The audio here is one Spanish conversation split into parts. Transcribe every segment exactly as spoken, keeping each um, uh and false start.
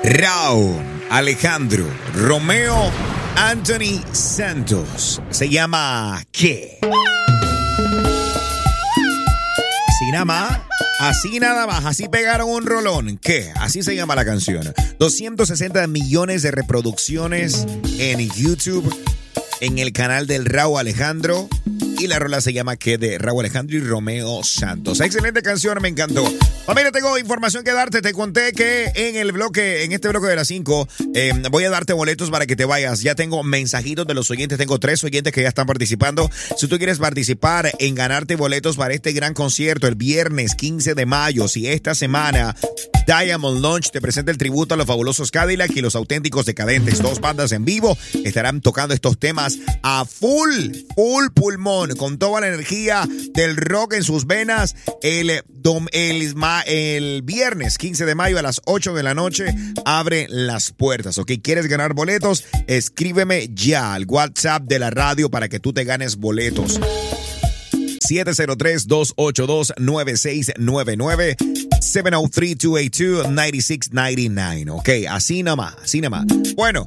Rauw Alejandro Romeo Anthony Santos. Se llama ¿Qué? Así nada más. Así nada más, así pegaron un rolón. ¿Qué? Así se llama la canción. doscientos sesenta millones de reproducciones en YouTube, en el canal del Rauw Alejandro. Y la rola se llama ¿Qué? De Rauw Alejandro y Romeo Santos. Excelente canción, me encantó. Familia, tengo información que darte. Te conté que en el bloque, en este bloque de las cinco, eh, voy a darte boletos para que te vayas. Ya tengo mensajitos de los oyentes. Tengo tres oyentes que ya están participando. Si tú quieres participar en ganarte boletos para este gran concierto el viernes quince de mayo, si esta semana Diamond Launch te presenta el tributo a los fabulosos Cadillac y los auténticos decadentes. Dos bandas en vivo estarán tocando estos temas a full, full pulmón, con toda la energía del rock en sus venas. El, dom, el, el viernes quince de mayo a las ocho de la noche abre las puertas. ¿Ok? ¿Quieres ganar boletos? Escríbeme ya al WhatsApp de la radio para que tú te ganes boletos. siete cero tres, dos ocho dos, nueve seis nueve nueve, siete cero tres, dos ocho dos, nueve seis nueve nueve. Ok, así nada más, así nada más. Bueno,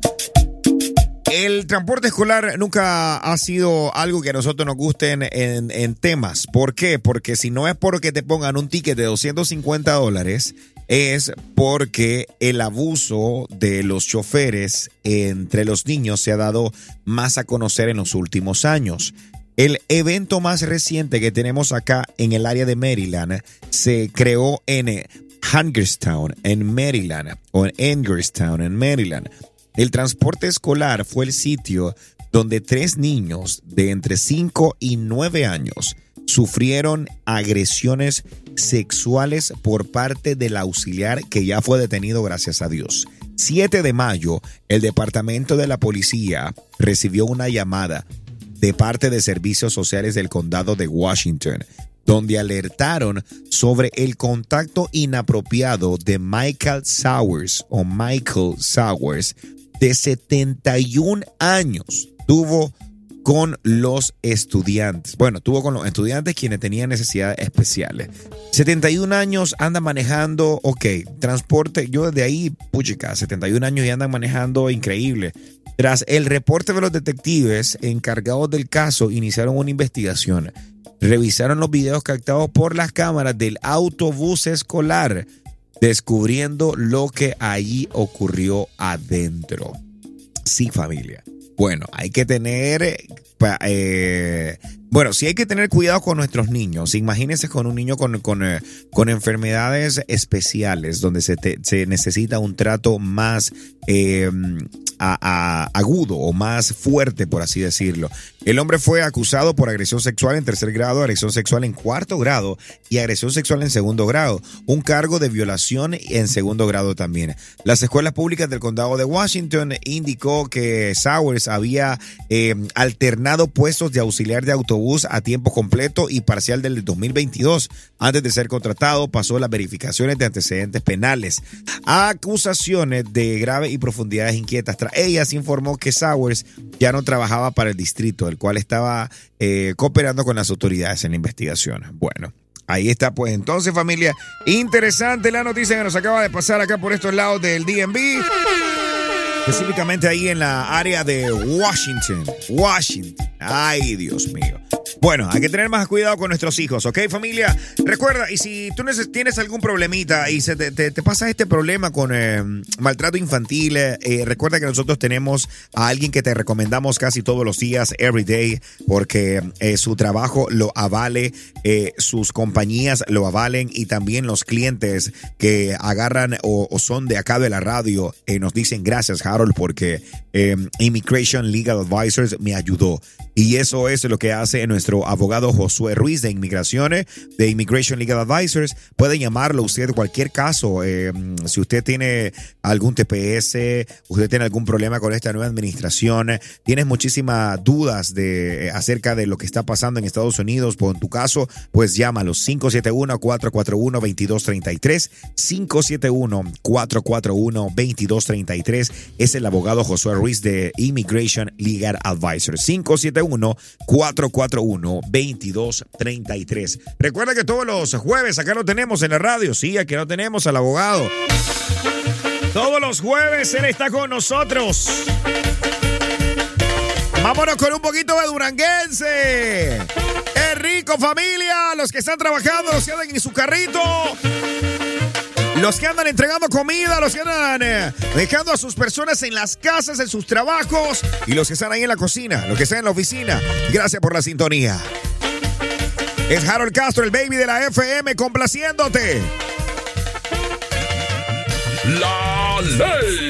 el transporte escolar nunca ha sido algo que a nosotros nos gusten en, en temas. ¿Por qué? Porque si no es porque te pongan un ticket de doscientos cincuenta dólares, es porque el abuso de los choferes entre los niños se ha dado más a conocer en los últimos años. El evento más reciente que tenemos acá en el área de Maryland se creó en Hagerstown, en Maryland, o en Hagerstown, en Maryland. El transporte escolar fue el sitio donde tres niños de entre cinco y nueve años sufrieron agresiones sexuales por parte del auxiliar que ya fue detenido, gracias a Dios. siete de mayo, el Departamento de la Policía recibió una llamada de parte de Servicios Sociales del Condado de Washington, donde alertaron sobre el contacto inapropiado de Michael Sowers o Michael Sowers, de setenta y un años, tuvo con los estudiantes. Bueno, tuvo con los estudiantes quienes tenían necesidades especiales. setenta y un años, anda manejando, ok, transporte, yo desde ahí, puchica, setenta y un años y andan manejando, increíble. Tras el reporte de los detectives encargados del caso, iniciaron una investigación. Revisaron los videos captados por las cámaras del autobús escolar, descubriendo lo que allí ocurrió adentro. Sí, familia. Bueno, hay que tener... Eh, bueno, sí hay que tener cuidado con nuestros niños. Imagínense con un niño con, con, eh, con enfermedades especiales, donde se, te, se necesita un trato más eh, a, a, agudo o más fuerte, por así decirlo. El hombre fue acusado por agresión sexual en tercer grado, agresión sexual en cuarto grado y agresión sexual en segundo grado. Un cargo de violación en segundo grado también. Las escuelas públicas del condado de Washington indicó que Sowers había eh, alternado puestos de auxiliar de autobús a tiempo completo y parcial del dos mil veintidós. Antes de ser contratado, pasó las verificaciones de antecedentes penales. Acusaciones de graves y profundidades inquietas. Tras ellas informó que Sowers ya no trabajaba para el distrito, el cual estaba eh, cooperando con las autoridades en la investigación. Bueno, ahí está, pues entonces, familia, interesante la noticia que nos acaba de pasar acá por estos lados del D M V. Específicamente ahí en la área de Washington. Washington. Ay, Dios mío. Bueno, hay que tener más cuidado con nuestros hijos, ¿ok, familia? Recuerda, y si tú tienes algún problemita y se te, te, te pasa este problema con eh, maltrato infantil, eh, recuerda que nosotros tenemos a alguien que te recomendamos casi todos los días, every day, porque eh, su trabajo lo avale, eh, sus compañías lo avalen y también los clientes que agarran o, o son de acá de la radio eh, nos dicen gracias, Harold, porque eh, Immigration Legal Advisors me ayudó. Y eso es lo que hace nuestro abogado Josué Ruiz de Inmigraciones, de Immigration Legal Advisors. Puede llamarlo usted cualquier caso. Eh, si usted tiene algún T P S, usted tiene algún problema con esta nueva administración, tienes muchísimas dudas de, acerca de lo que está pasando en Estados Unidos, pues en tu caso, pues llámalo cinco siete uno, cuatro cuatro uno, dos dos tres tres, cinco siete uno, cuatro cuatro uno, dos dos tres tres. Es el abogado Josué Ruiz de Immigration Legal Advisors. cinco siete uno, cuatro cuatro uno, dos dos tres tres. Recuerda que todos los jueves acá lo tenemos en la radio. Sí, aquí lo tenemos al abogado. Todos los jueves él está con nosotros. Vámonos con un poquito de duranguense. Es rico, familia. Los que están trabajando, los que andan en su carrito. Los que andan entregando comida, los que andan eh, dejando a sus personas en las casas, en sus trabajos. Y los que están ahí en la cocina, los que están en la oficina. Gracias por la sintonía. Es Harold Castro, el baby de la F M, complaciéndote. La ley.